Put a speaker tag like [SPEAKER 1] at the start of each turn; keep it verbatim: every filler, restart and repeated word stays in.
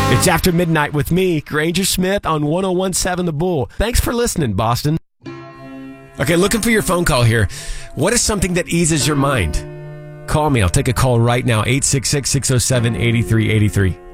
[SPEAKER 1] It's After Midnight with me, Granger Smith, on one oh one point seven The Bull. Thanks for listening, Boston. Okay, looking for your phone call here. What is something that eases your mind? Call me. I'll take a call right now, eight six six, six oh seven, eight three eight three.